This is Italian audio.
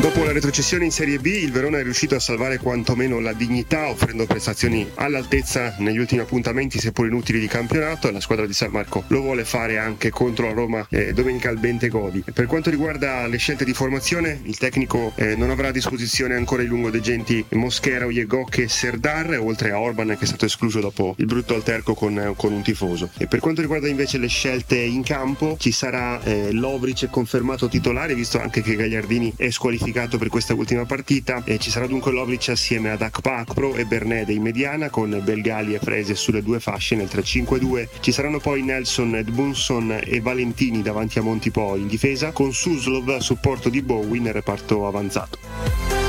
Dopo la retrocessione in Serie B, il Verona è riuscito a salvare quantomeno la dignità, offrendo prestazioni all'altezza negli ultimi appuntamenti, seppur inutili, di campionato. La squadra di San Marco lo vuole fare anche contro la Roma domenica al Bentegodi. Per quanto riguarda le scelte di formazione, il tecnico non avrà a disposizione ancora i lungodeggenti Mosquera, Ojegok e Serdar, oltre a Orban, che è stato escluso dopo il brutto alterco con un tifoso. E per quanto riguarda invece le scelte in campo, ci sarà Lovric confermato titolare, visto anche che Gagliardini è squalificato per questa ultima partita. Ci sarà dunque Lovric assieme ad Akpakpro e Bernede in mediana, con Belgali e Frese sulle due fasce nel 3-5-2. Ci saranno poi Nelson, Edmundson e Valentini davanti a Montipò in difesa, con Suslov a supporto di Bowie nel reparto avanzato.